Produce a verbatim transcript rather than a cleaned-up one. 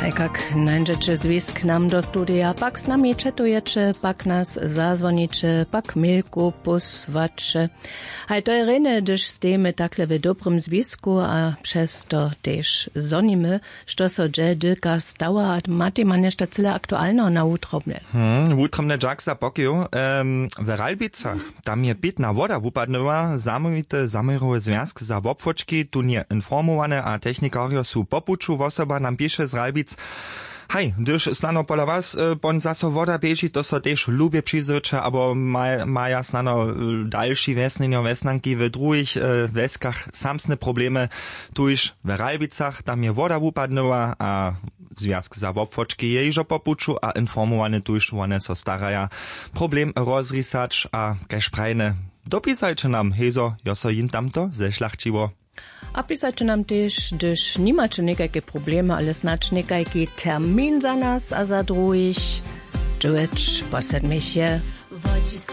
A jak nandziecie zwisk nam do studia, pak z nami czetujecie, pak nas zazwonicie, pak milku posłacie. A to je rene, gdyż stejemy takle w dobrym zwisku, a przez to też zonimy, što so dże dyka stała, a maty man jeszcze cyle aktualno na utrobne. Hmm, utrobne dżak za pokiju. Um, w Ralbicach, tam je pitna woda wupadnyła, zamówite zamirowe związk za wopfoczki, tu nie informowane, a technikario su popuczu, osoba nam pisze z Ralbic. Hej, gdyż snano pola was, bon zaso woda bieži, to so też lubię przyzycze, abo ma, maja snano dalszy wesnenio wesnanki w drugich e, weskach samsne problemy, tuż w Ralbicach, tam je woda wupadnyła, a związk za wopfoczki je iżo popuczu, a informowane tuż one so staraja problem rozrisać, a kaž prajne dopisajcie nam, hezo, jo so jim tamto zešlachčiło. A pisajcie nam też, gdyż nie macie niekajkie problemy, ale znać niekajki termin za nas, a za drugich. Dżuć, posadmy się.